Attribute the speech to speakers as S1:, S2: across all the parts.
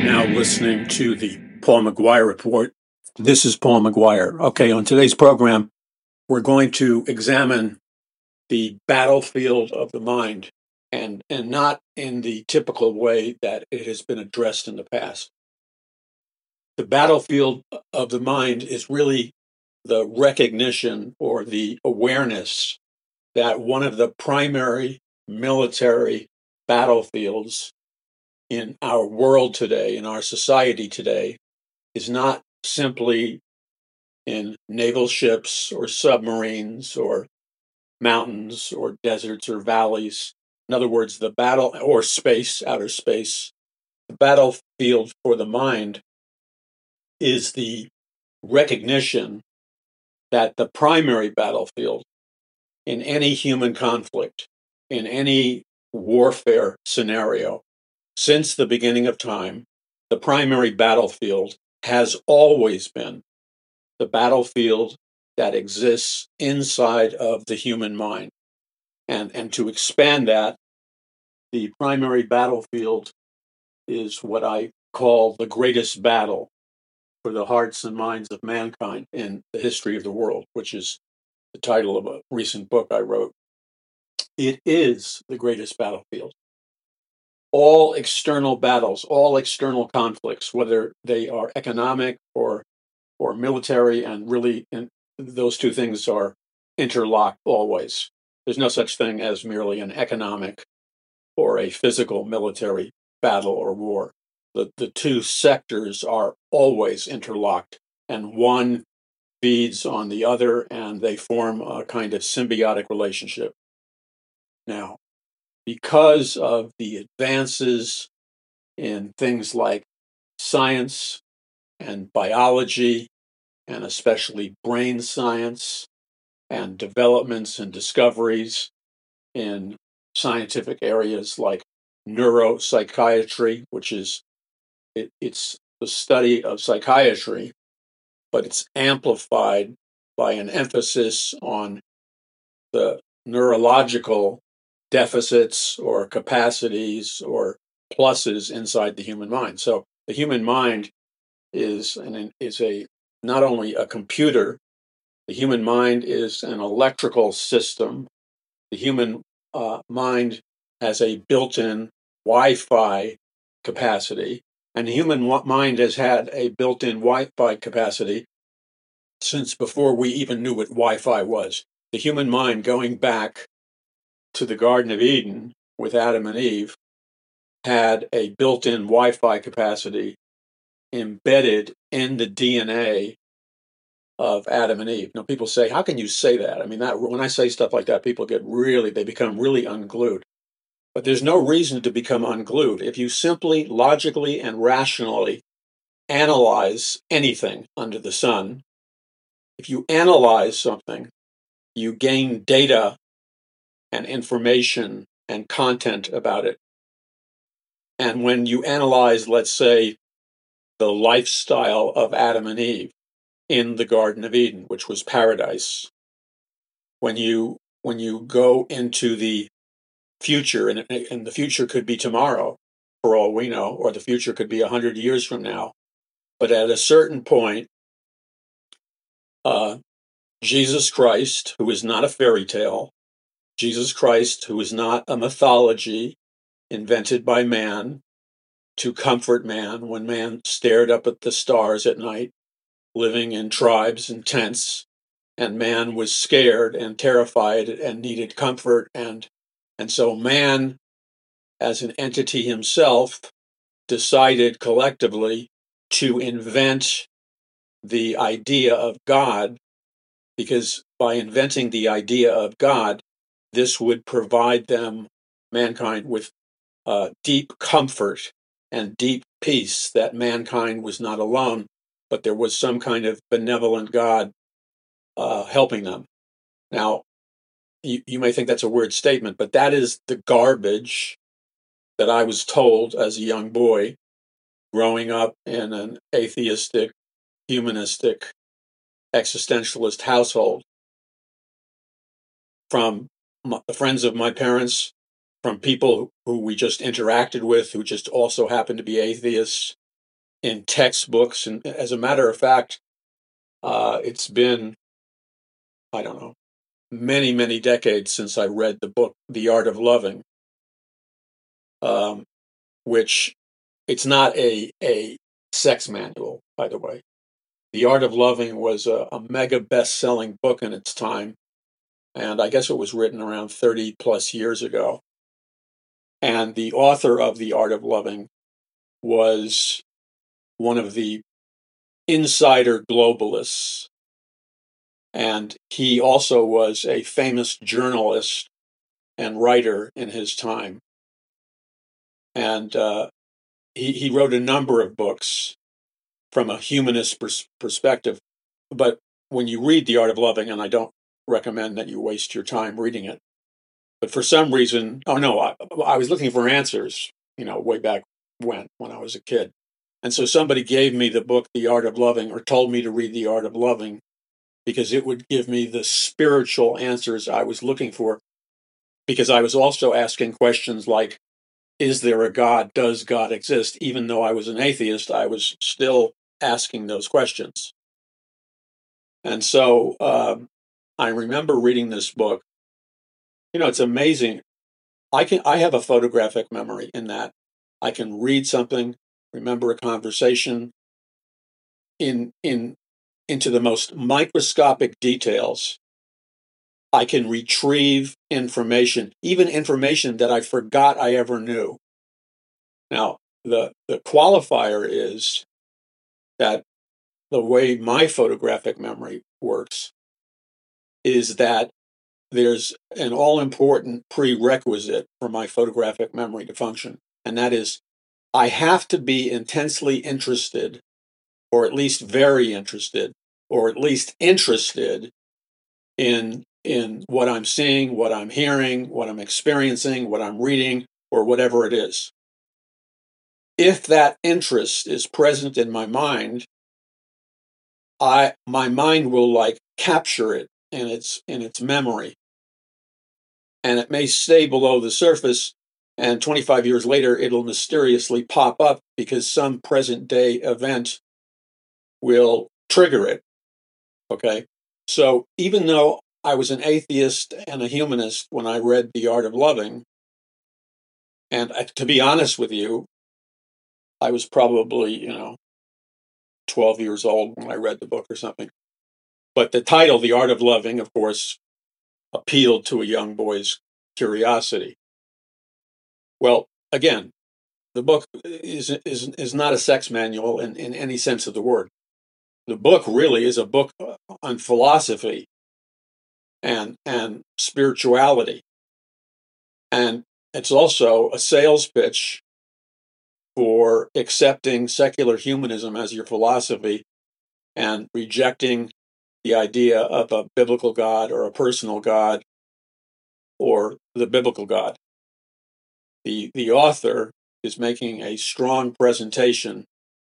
S1: now listening to the Paul McGuire Report. This is Paul McGuire. Okay, on today's program, we're going to examine the battlefield of the mind, and not in the typical way that it has been addressed in the past. The battlefield of the mind is really the recognition or the awareness that one of the primary military battlefields in our world today, in our society today, is not simply in naval ships or submarines or mountains or deserts or valleys. In other words, the battle or space, outer space, the battlefield for the mind is the recognition that the primary battlefield in any human conflict, in any warfare scenario, since the beginning of time, the primary battlefield has always been the battlefield that exists inside of the human mind. And to expand that, the primary battlefield is what I call the greatest battle for the hearts and minds of mankind in the history of the world, which is the title of a recent book I wrote. It is the greatest battlefield. All external battles, all external conflicts, whether they are economic or military, and really those two things are interlocked always. There's no such thing as merely an economic or a physical military battle or war. The two sectors are always interlocked, and one feeds on the other, and they form a kind of symbiotic relationship. Now, because of the advances in things like science and biology, and especially brain science, and developments and discoveries in scientific areas like neuropsychiatry, which is it's the study of psychiatry, but it's amplified by an emphasis on the neurological deficits or capacities or pluses inside the human mind. So the human mind is not only a computer. The human mind is an electrical system. The human mind has a built-in Wi-Fi capacity, and the human mind has had a built-in Wi-Fi capacity since before we even knew what Wi-Fi was. The human mind, going back to the Garden of Eden with Adam and Eve, had a built-in Wi-Fi capacity embedded in the DNA of Adam and Eve. Now, people say, how can you say that? I mean, that when I say stuff like that, people they become really unglued. But there's no reason to become unglued. If you simply, logically, and rationally analyze anything under the sun, if you analyze something, you gain data and information and content about it. And when you analyze, let's say, the lifestyle of Adam and Eve in the Garden of Eden, which was paradise, when you go into the future, and the future could be tomorrow, for all we know, or the future could be 100 years from now. But at a certain point, Jesus Christ, who is not a fairy tale, Jesus Christ, who is not a mythology invented by man to comfort man when man stared up at the stars at night, living in tribes and tents, and man was scared and terrified and needed comfort, and so man, as an entity himself, decided collectively to invent the idea of God, because by inventing the idea of God, this would provide them, mankind, with deep comfort and deep peace that mankind was not alone, but there was some kind of benevolent God helping them. Now, you may think that's a weird statement, but that is the garbage that I was told as a young boy growing up in an atheistic, humanistic, existentialist household, from the friends of my parents, from people who we just interacted with, who just also happened to be atheists, in textbooks. And as a matter of fact, it's been, I don't know, many, many decades since I read the book, The Art of Loving, which it's not a sex manual, by the way. The Art of Loving was a mega best-selling book in its time, and I guess it was written around 30 plus years ago. And the author of The Art of Loving was one of the insider globalists. And he also was a famous journalist and writer in his time. And he wrote a number of books from a humanist perspective. But when you read The Art of Loving, and I don't recommend that you waste your time reading it, but for some reason, I was looking for answers, way back when I was a kid. And so somebody gave me the book, The Art of Loving, or told me to read The Art of Loving, because it would give me the spiritual answers I was looking for. Because I was also asking questions like, is there a God? Does God exist? Even though I was an atheist, I was still asking those questions. And so I remember reading this book. It's amazing. I have a photographic memory in that I can read something, remember a conversation into the most microscopic details. I can retrieve information, even information that I forgot I ever knew. Now, the qualifier is that the way my photographic memory works is that there's an all-important prerequisite for my photographic memory to function, and that is I have to be intensely interested, or at least very interested, or at least interested in what I'm seeing, what I'm hearing, what I'm experiencing, what I'm reading, or whatever it is. If that interest is present in my mind, my mind will capture it in its memory. And it may stay below the surface, and 25 years later, it'll mysteriously pop up because some present day event will trigger it. Okay. So even though I was an atheist and a humanist when I read The Art of Loving, and to be honest with you, I was probably, 12 years old when I read the book or something. But the title, The Art of Loving, of course, appealed to a young boy's curiosity. Well, again, the book is not a sex manual in any sense of the word. The book really is a book on philosophy and spirituality. And it's also a sales pitch for accepting secular humanism as your philosophy and rejecting the idea of a biblical God or a personal God or the biblical God. The author is making a strong presentation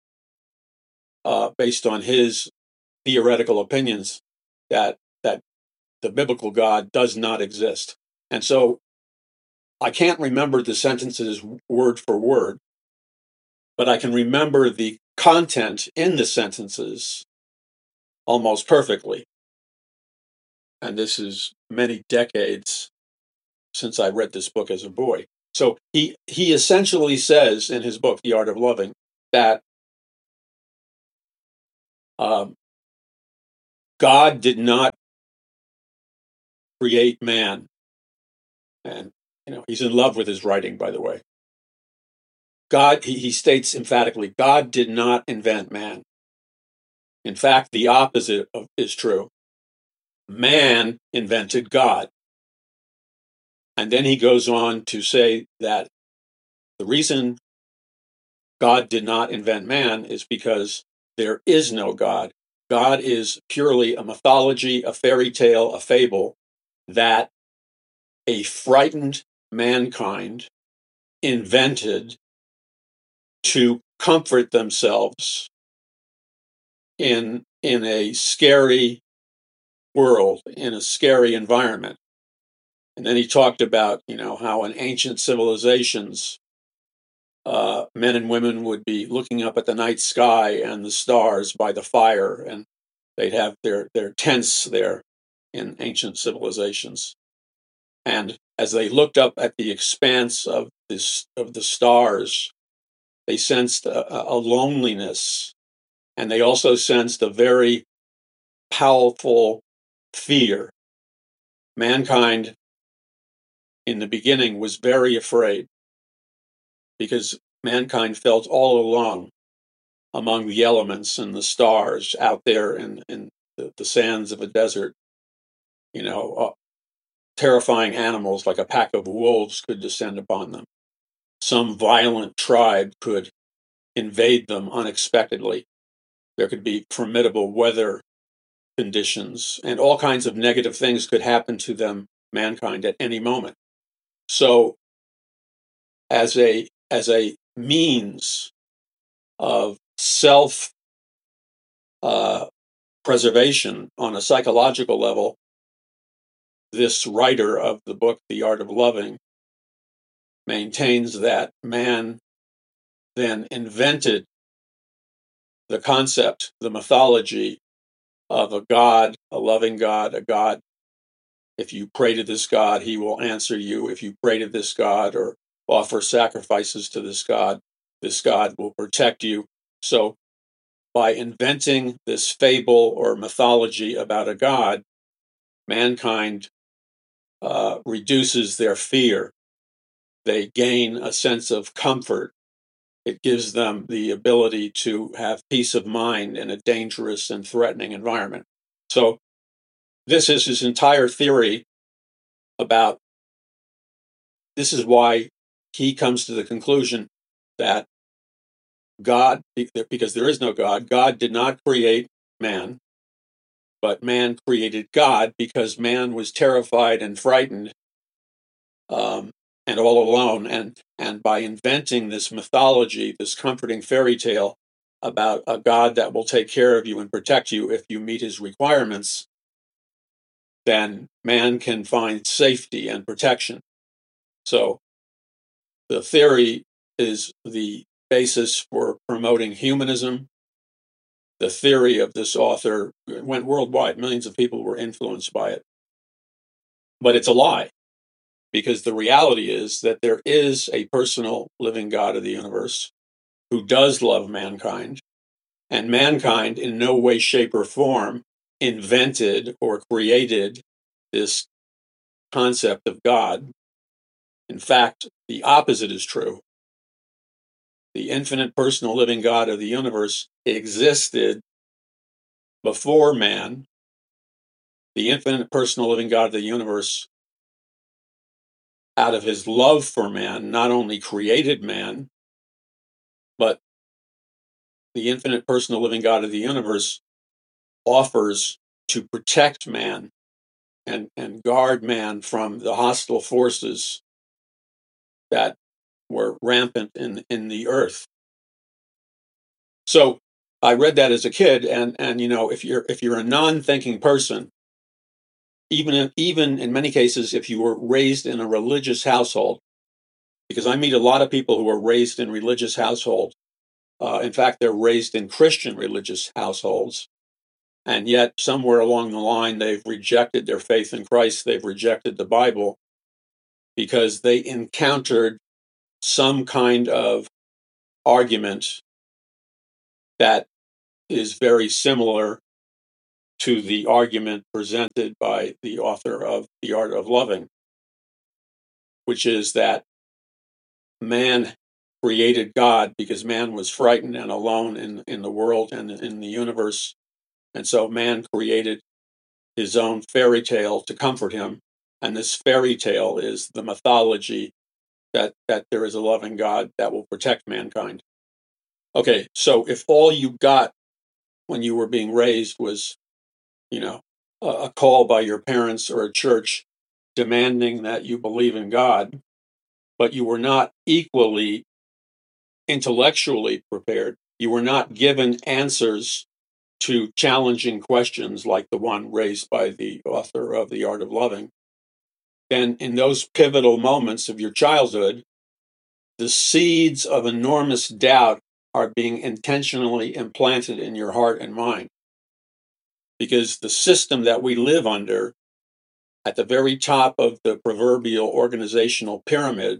S1: based on his theoretical opinions that the biblical God does not exist. And so I can't remember the sentences word for word, but I can remember the content in the sentences almost perfectly. And this is many decades since I read this book as a boy. So he essentially says in his book, The Art of Loving, that God did not create man. And, he's in love with his writing, by the way. God, he states emphatically, God did not invent man. In fact, the opposite is true. Man invented God. And then he goes on to say that the reason God did not invent man is because there is no God. God is purely a mythology, a fairy tale, a fable that a frightened mankind invented to comfort themselves in a scary world, in a scary environment. And then he talked about, how in ancient civilizations, men and women would be looking up at the night sky and the stars by the fire, and they'd have their tents there in ancient civilizations. And as they looked up at the expanse of the stars, they sensed a loneliness, and they also sensed a very powerful fear. Mankind in the beginning was very afraid because mankind felt all alone among the elements and the stars out there in the sands of a desert. Terrifying animals like a pack of wolves could descend upon them. Some violent tribe could invade them unexpectedly. There could be formidable weather conditions, and all kinds of negative things could happen to them, mankind, at any moment. So, as a means of self preservation on a psychological level, this writer of the book, The Art of Loving, maintains that man then invented the concept, the mythology of a God, a loving God, a God. If you pray to this God, he will answer you. If you pray to this God or offer sacrifices to this God will protect you. So by inventing this fable or mythology about a God, mankind reduces their fear. They gain a sense of comfort. It gives them the ability to have peace of mind in a dangerous and threatening environment. So this is his entire theory about, this is why he comes to the conclusion that God, because there is no God, God did not create man, but man created God because man was terrified and frightened and all alone. And by inventing this mythology, this comforting fairy tale about a God that will take care of you and protect you if you meet his requirements, then man can find safety and protection. So the theory is the basis for promoting humanism. The theory of this author went worldwide. Millions of people were influenced by it. But it's a lie, because the reality is that there is a personal living God of the universe who does love mankind, and mankind in no way, shape, or form invented or created this concept of God. In fact, the opposite is true. The infinite personal living God of the universe existed before man. The infinite personal living God of the universe, out of his love for man, not only created man, but the infinite personal living God of the universe offers to protect man and guard man from the hostile forces that were rampant in the earth. So I read that as a kid, and if you're a non-thinking person, even in many cases, if you were raised in a religious household, because I meet a lot of people who are raised in religious households. In fact, they're raised in Christian religious households, and yet somewhere along the line, they've rejected their faith in Christ. They've rejected the Bible because they encountered some kind of argument that is very similar to the argument presented by the author of The Art of Loving, which is that man created God because man was frightened and alone in the world and in the universe. And so man created his own fairy tale to comfort him. And this fairy tale is the mythology that there is a loving God that will protect mankind. Okay, so if all you got when you were being raised was, a call by your parents or a church demanding that you believe in God, but you were not equally intellectually prepared, you were not given answers to challenging questions like the one raised by the author of The Art of Loving, then in those pivotal moments of your childhood, the seeds of enormous doubt are being intentionally implanted in your heart and mind. Because the system that we live under, at the very top of the proverbial organizational pyramid,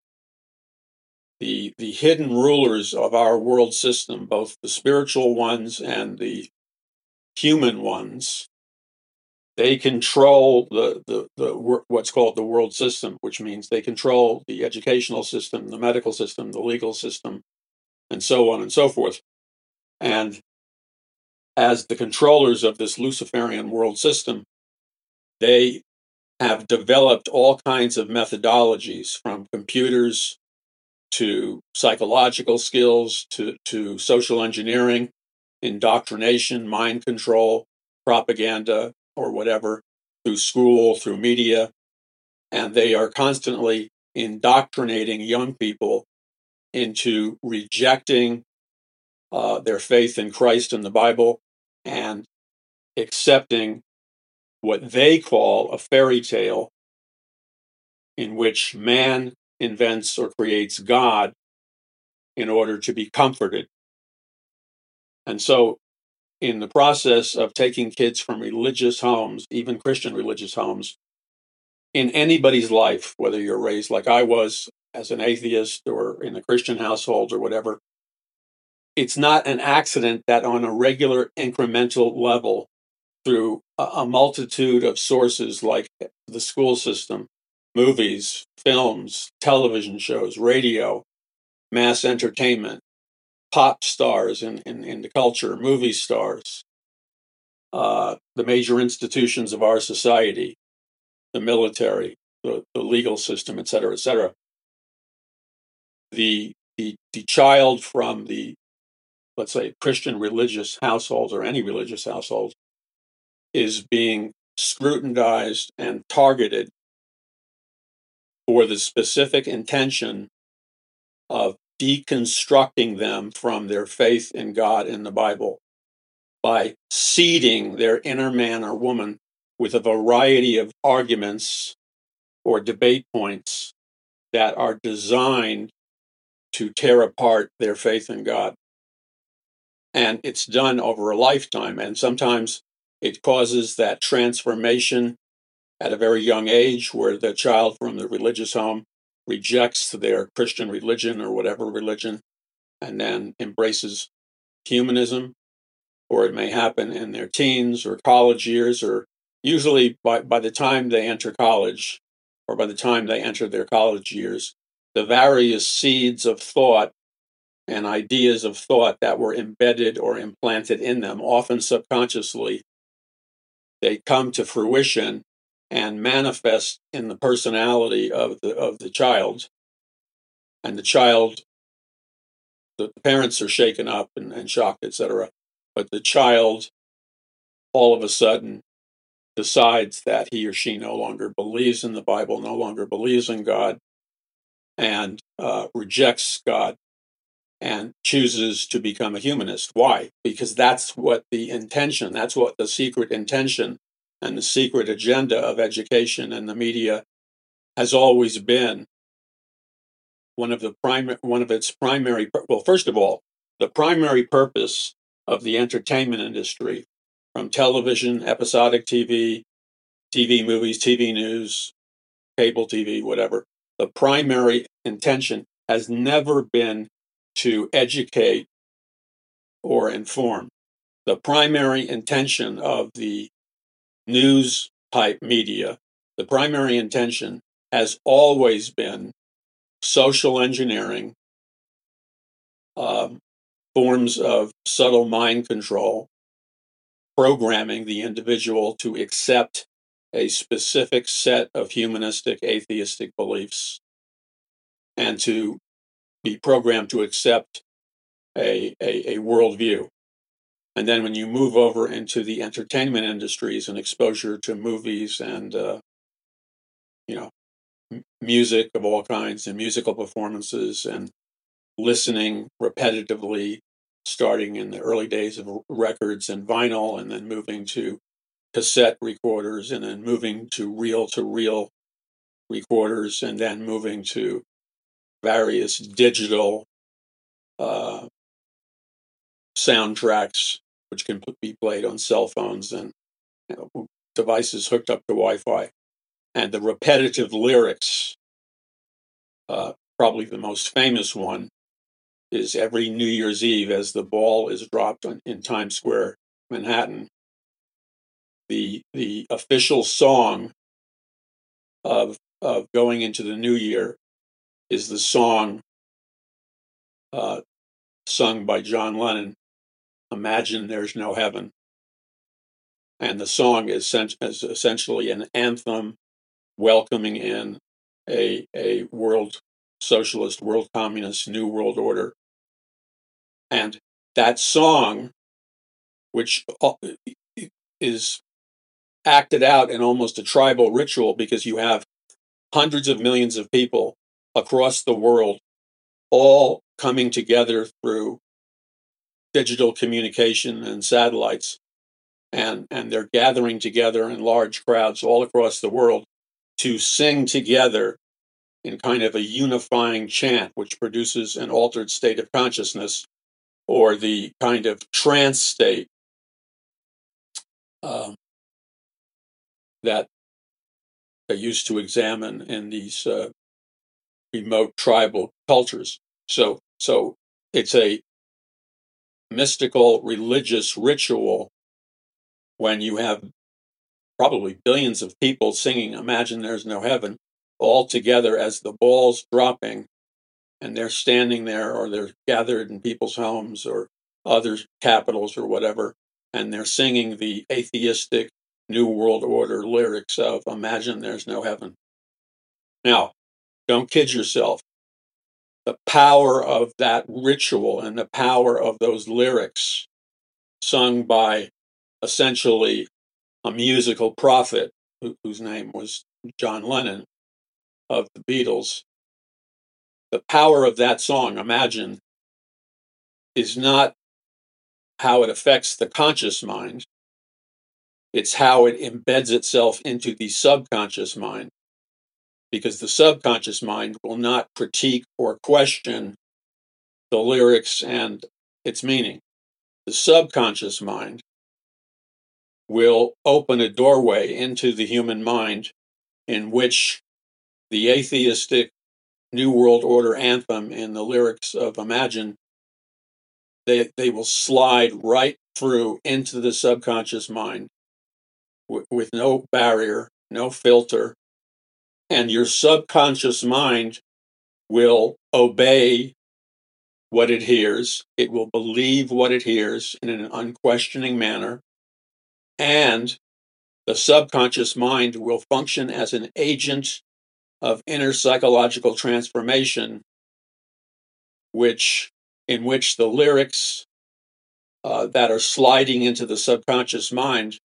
S1: the hidden rulers of our world system, both the spiritual ones and the human ones, they control the what's called the world system, which means they control the educational system, the medical system, the legal system, and so on and so forth. And as the controllers of this Luciferian world system, they have developed all kinds of methodologies, from computers to psychological skills to social engineering, indoctrination, mind control, propaganda, or whatever, through school, through media. And they are constantly indoctrinating young people into rejecting their faith in Christ and the Bible and accepting what they call a fairy tale in which man invents or creates God in order to be comforted. And so, in the process of taking kids from religious homes, even Christian religious homes, in anybody's life, whether you're raised like I was as an atheist or in a Christian household or whatever, it's not an accident that on a regular incremental level, through a multitude of sources like the school system, movies, films, television shows, radio, mass entertainment, pop stars in the culture, movie stars, the major institutions of our society, the military, the legal system, et cetera, et cetera. The child from the, let's say, Christian religious household or any religious household is being scrutinized and targeted for the specific intention of deconstructing them from their faith in God and the Bible by seeding their inner man or woman with a variety of arguments or debate points that are designed to tear apart their faith in God. And it's done over a lifetime. And sometimes it causes that transformation at a very young age where the child from the religious home rejects their Christian religion or whatever religion and then embraces humanism. Or it may happen in their teens or college years, or usually by the time they enter college or by the time they enter their college years, the various seeds of thought and ideas of thought that were embedded or implanted in them, often subconsciously, they come to fruition and manifest in the personality of the child. And the child, the parents are shaken up and shocked, etc. But the child all of a sudden decides that he or she no longer believes in the Bible, no longer believes in God, and rejects God and chooses to become a humanist. Why? Because that's what the intention, that's what the secret intention and the secret agenda of education and the media has always been. One of its primary, well, first of all, the primary purpose of the entertainment industry, from television, episodic TV, TV movies, TV news, cable TV, whatever, the primary intention has never been to educate or inform. The primary intention of the news type media, the primary intention has always been social engineering, forms of subtle mind control, programming the individual to accept a specific set of humanistic, atheistic beliefs, and to be programmed to accept a worldview. And then when you move over into the entertainment industries and exposure to movies and music of all kinds and musical performances and listening repetitively, starting in the early days of records and vinyl, and then moving to cassette recorders, and then moving to reel recorders, and then moving to various digital soundtracks, which can be played on cell phones and devices hooked up to Wi-Fi. And the repetitive lyrics, probably the most famous one, is every New Year's Eve as the ball is dropped in Times Square, Manhattan. The official song of going into the new year is the song sung by John Lennon, "Imagine There's No Heaven." And the song is essentially an anthem welcoming in a world socialist, world communist, new world order. And that song, which is acted out in almost a tribal ritual because you have hundreds of millions of people across the world all coming together through digital communication and satellites, and they're gathering together in large crowds all across the world to sing together in kind of a unifying chant, which produces an altered state of consciousness, or the kind of trance state that they used to examine in these remote tribal cultures. So it's a mystical religious ritual when you have probably billions of people singing "Imagine There's No Heaven" all together as the ball's dropping, and they're standing there, or they're gathered in people's homes or other capitals or whatever, and they're singing the atheistic New World Order lyrics of "Imagine There's No Heaven." Now, don't kid yourself. The power of that ritual and the power of those lyrics sung by essentially a musical prophet whose name was John Lennon of the Beatles. The power of that song, "Imagine," is not how it affects the conscious mind. It's how it embeds itself into the subconscious mind, because the subconscious mind will not critique or question the lyrics and its meaning. The subconscious mind will open a doorway into the human mind in which the atheistic New World Order anthem in the lyrics of "Imagine," they will slide right through into the subconscious mind with no barrier, no filter, and your subconscious mind will obey what it hears. It will believe what it hears in an unquestioning manner, and the subconscious mind will function as an agent of inner psychological transformation, in which the lyrics that are sliding into the subconscious mind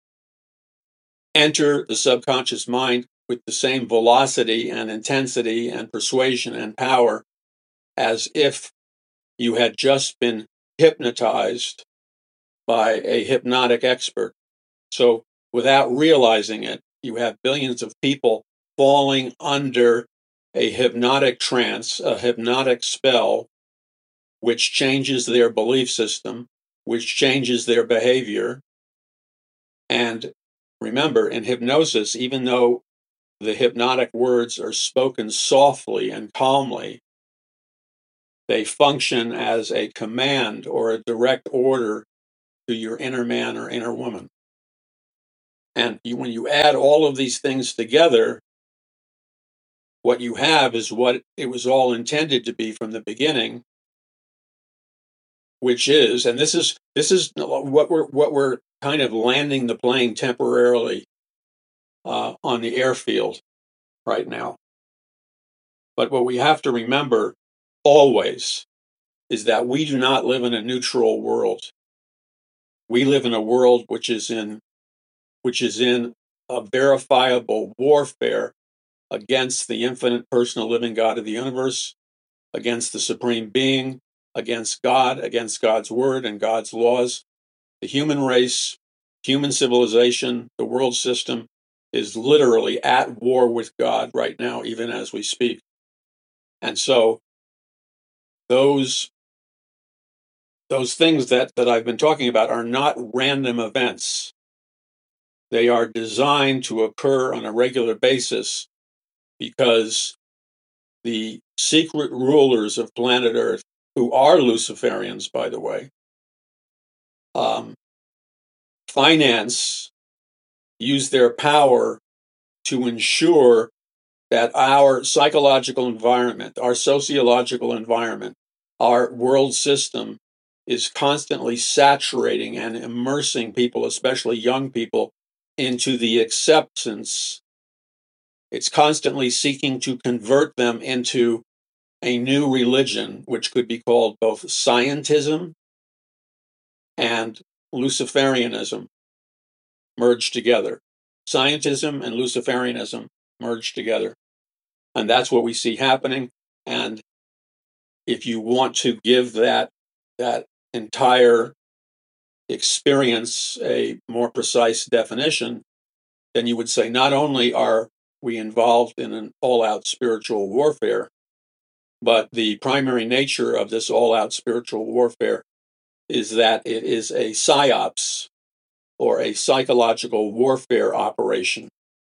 S1: enter the subconscious mind with the same velocity and intensity and persuasion and power as if you had just been hypnotized by a hypnotic expert. So without realizing it, you have billions of people falling under a hypnotic trance, a hypnotic spell, which changes their belief system, which changes their behavior. And remember, in hypnosis, even though the hypnotic words are spoken softly and calmly, they function as a command or a direct order to your inner man or inner woman. And when you add all of these things together, what you have is what it was all intended to be from the beginning, which is, and this is what we're kind of landing the plane temporarily on the airfield right now. But what we have to remember always is that we do not live in a neutral world. We live in a world which is in a verifiable warfare against the infinite personal living God of the universe, against the supreme being, against God, against God's word and God's laws. The human race, human civilization, the world system is literally at war with God right now, even as we speak. And so those things that I've been talking about are not random events. They are designed to occur on a regular basis because the secret rulers of planet Earth, who are Luciferians, by the way, use their power to ensure that our psychological environment, our sociological environment, our world system is constantly saturating and immersing people, especially young people, into the acceptance. It's constantly seeking to convert them into a new religion, which could be called both scientism and Luciferianism merged together. Scientism and Luciferianism merged together. And that's what we see happening. And if you want to give that entire experience a more precise definition, then you would say not only are we involved in an all-out spiritual warfare, but the primary nature of this all-out spiritual warfare is that it is a psyops, or a psychological warfare operation,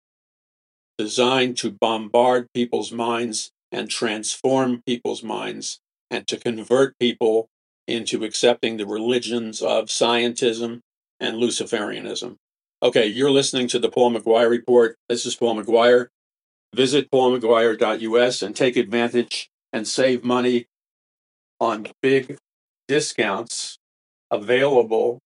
S1: designed to bombard people's minds and transform people's minds and to convert people into accepting the religions of scientism and Luciferianism. Okay, you're listening to the Paul McGuire Report. This is Paul McGuire. Visit paulmcguire.us and take advantage and save money on big discounts available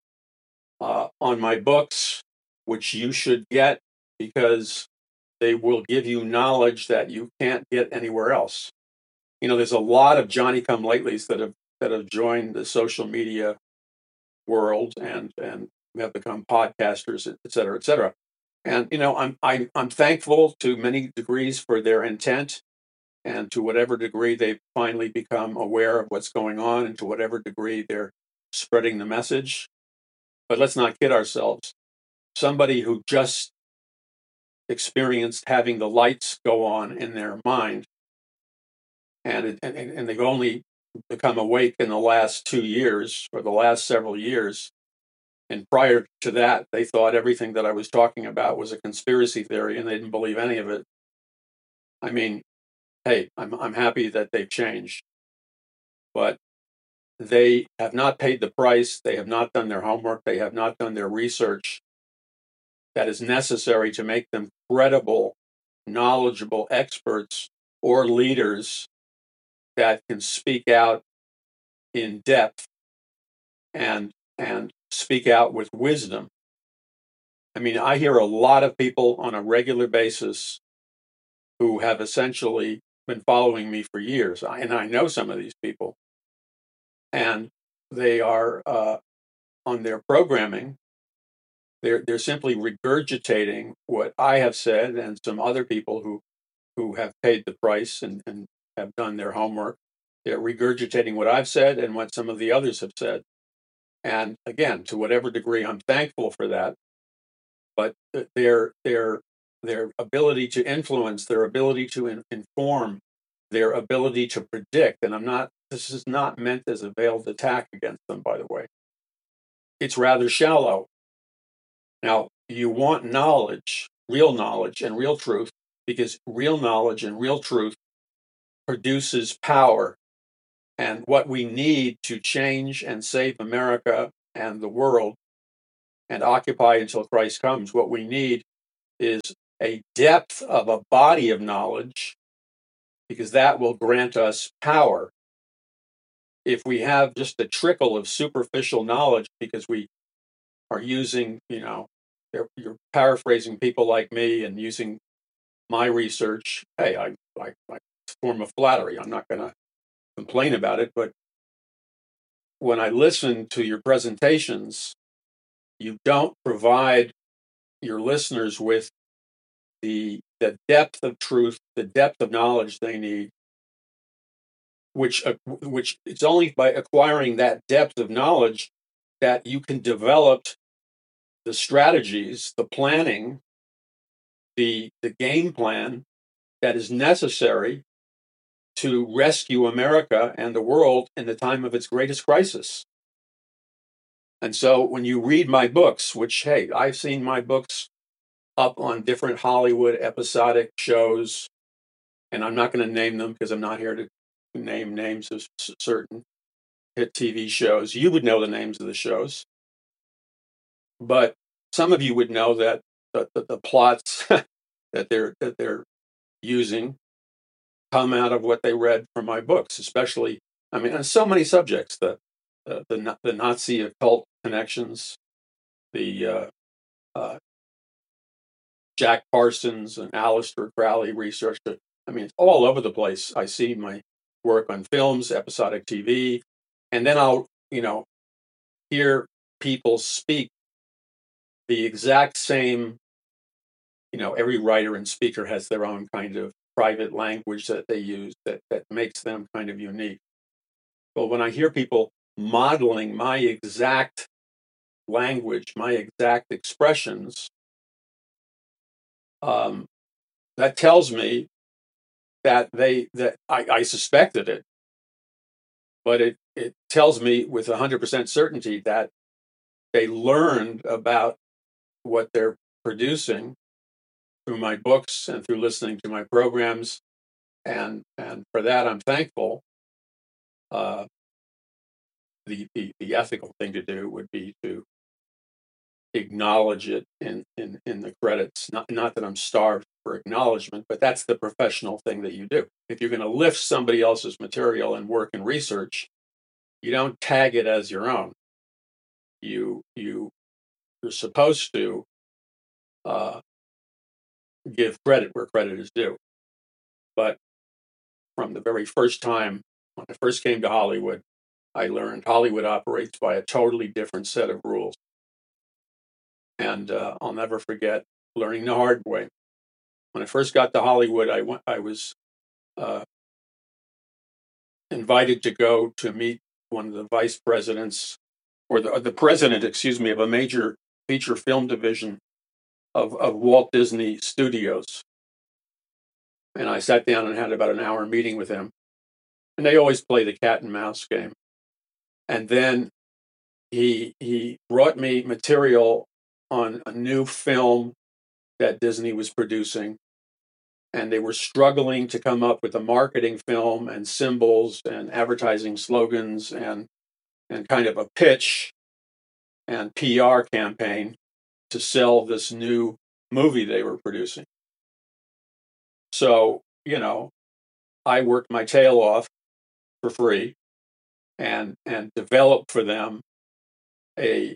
S1: on my books, which you should get because they will give you knowledge that you can't get anywhere else. You know, there's a lot of Johnny come latelys that have joined the social media world and have become podcasters, et cetera, et cetera. And you know, I'm thankful to many degrees for their intent, and to whatever degree they've finally become aware of what's going on, and to whatever degree they're spreading the message. But let's not kid ourselves. Somebody who just experienced having the lights go on in their mind, and they've only become awake in the last 2 years or the last several years. And prior to that, they thought everything that I was talking about was a conspiracy theory, and they didn't believe any of it. I mean, hey, I'm happy that they've changed, but they have not paid the price. They have not done their homework. They have not done their research that is necessary to make them credible, knowledgeable experts or leaders that can speak out in depth and speak out with wisdom. I mean, I hear a lot of people on a regular basis who have essentially been following me for years, and I know some of these people, and they are on their programming. They're simply regurgitating what I have said, and some other people who have paid the price and have done their homework. They're regurgitating what I've said and what some of the others have said. And again, to whatever degree, I'm thankful for that. But their ability to influence, their ability to inform, their ability to predict, and this is not meant as a veiled attack against them, by the way. It's rather shallow. Now, you want knowledge, and real truth, because real knowledge and real truth produces power. And what we need to change and save America and the world and occupy until Christ comes, what we need is a depth of a body of knowledge, because that will grant us power. If we have just a trickle of superficial knowledge because we are using, you're paraphrasing people like me and using my research, hey, I form of flattery. I'm not going to complain about it, but when I listen to your presentations, you don't provide your listeners with the depth of truth, the depth of knowledge they need, which it's only by acquiring that depth of knowledge that you can develop the strategies, the planning, the game plan that is necessary to rescue America and the world in the time of its greatest crisis. And so when you read my books, which, hey, I've seen my books up on different Hollywood episodic shows, and I'm not going to name them because I'm not here to name names of certain hit TV shows. You would know the names of the shows, but some of you would know that the plots that they're using come out of what they read from my books, especially, I mean, on so many subjects, the Nazi occult connections, the Jack Parsons and Aleister Crowley research. I mean, it's all over the place. I see my work on films, episodic TV, and then I'll, hear people speak the exact same, every writer and speaker has their own kind of private language that they use that makes them kind of unique. But when I hear people modeling my exact language, my exact expressions, that tells me that I suspected it, but it tells me with 100% certainty that they learned about what they're producing through my books and through listening to my programs, and for that I'm thankful. The ethical thing to do would be to acknowledge it in the credits. Not that I'm starved for acknowledgement, but that's the professional thing that you do. If you're going to lift somebody else's material and work and research, you don't tag it as your own. You're supposed to give credit where credit is due. But from the very first time when I first came to Hollywood, I learned Hollywood operates by a totally different set of rules. And I'll never forget learning the hard way. When I first got to Hollywood, I was invited to go to meet one of the vice presidents, or the president, excuse me, of a major feature film division of Walt Disney Studios. And I sat down and had about an hour meeting with him. And they always play the cat and mouse game. And then he brought me material on a new film that Disney was producing. And they were struggling to come up with a marketing film and symbols and advertising slogans and kind of a pitch and PR campaign to sell this new movie they were producing. So, I worked my tail off for free and developed for them a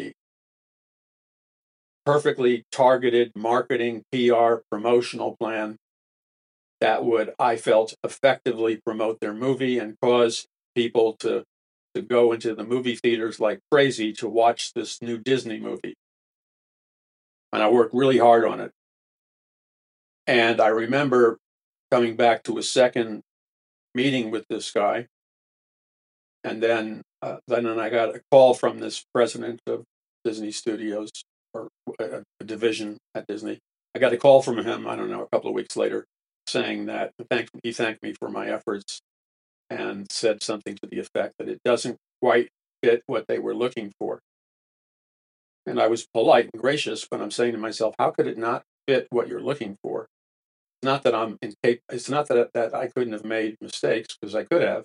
S1: perfectly targeted marketing, PR, promotional plan that would, I felt, effectively promote their movie and cause people to go into the movie theaters like crazy to watch this new Disney movie. And I worked really hard on it. And I remember coming back to a second meeting with this guy. And then I got a call from this president of Disney Studios, or a division at Disney. I got a call from him, I don't know, a couple of weeks later, saying that he thanked me for my efforts and said something to the effect that it doesn't quite fit what they were looking for. And I was polite and gracious, but I'm saying to myself, how could it not fit what you're looking for? It's not that I'm incapable. It's not that I couldn't have made mistakes, because I could have.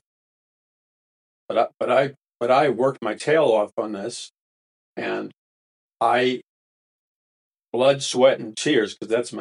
S1: But I worked my tail off on this, and I blood, sweat, and tears, because that's my